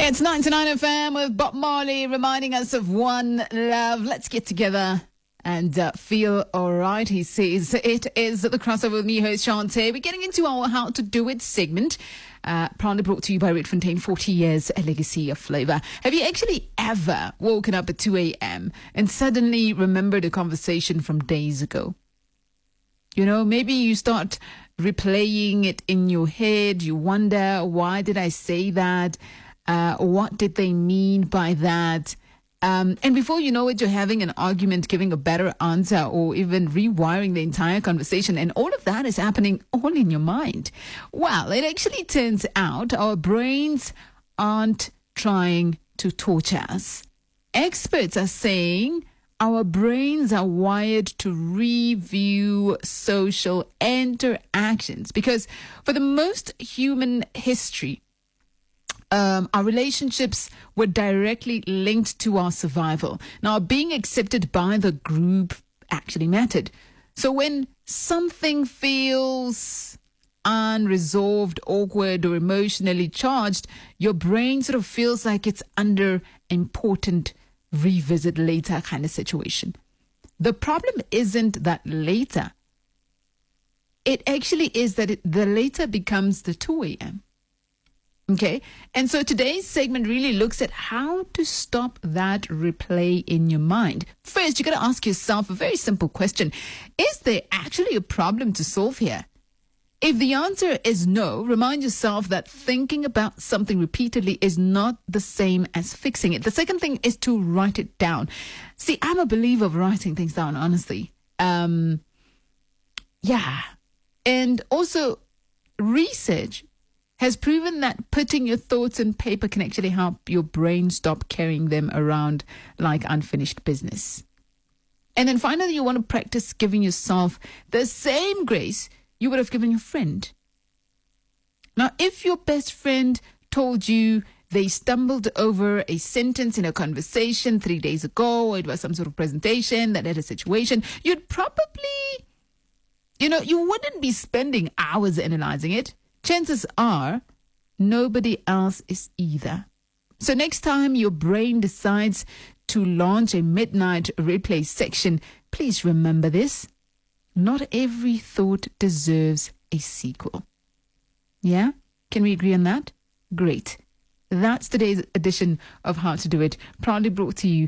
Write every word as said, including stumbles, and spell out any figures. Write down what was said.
It's ninety-nine F M with Bob Marley reminding us of one love. Let's get together and uh, feel all right, he says. It is the crossover with me, host Shante. We're getting into our How to Do It segment, uh, proudly brought to you by Red Fontaine, forty years, a legacy of flavor. Have you actually ever woken up at two a.m. and suddenly remembered a conversation from days ago? You know, maybe you start replaying it in your head. You wonder, why did I say that? Uh, what did they mean by that? Um, and before you know it, you're having an argument, giving a better answer, or even rewiring the entire conversation. And all of that is happening all in your mind. Well, it actually turns out our brains aren't trying to torture us. Experts are saying our brains are wired to review social interactions because for the most human history, Um, our relationships were directly linked to our survival. Now, being accepted by the group actually mattered. So when something feels unresolved, awkward, or emotionally charged, your brain sort of feels like it's under important revisit later kind of situation. The problem isn't that later. It actually is that it, the later becomes the two a.m. Okay, and so today's segment really looks at how to stop that replay in your mind. First, you got to ask yourself a very simple question. Is there actually a problem to solve here? If the answer is no, remind yourself that thinking about something repeatedly is not the same as fixing it. The second thing is to write it down. See, I'm a believer of writing things down, honestly. Um, yeah. And also, research has proven that putting your thoughts in paper can actually help your brain stop carrying them around like unfinished business. And then finally, you want to practice giving yourself the same grace you would have given your friend. Now, if your best friend told you they stumbled over a sentence in a conversation three days ago, or it was some sort of presentation that had a situation, you'd probably, you know, you wouldn't be spending hours analyzing it. Chances are nobody else is either. So next time your brain decides to launch a midnight replay section, please remember this. Not every thought deserves a sequel. Yeah? Can we agree on that? Great. That's today's edition of How to Do It, proudly brought to you